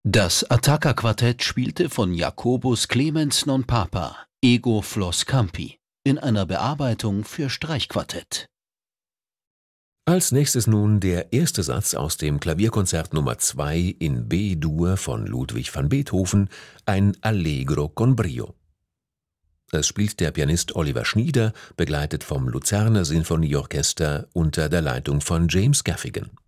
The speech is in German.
Das Attacca-Quartett spielte von Jacobus Clemens non Papa, Ego Flos Campi, in einer Bearbeitung für Streichquartett. Als nächstes nun der erste Satz aus dem Klavierkonzert Nummer 2 in B-Dur von Ludwig van Beethoven, ein Allegro con brio. Es spielt der Pianist Oliver Schnieder, begleitet vom Luzerner Sinfonieorchester unter der Leitung von James Gaffigan.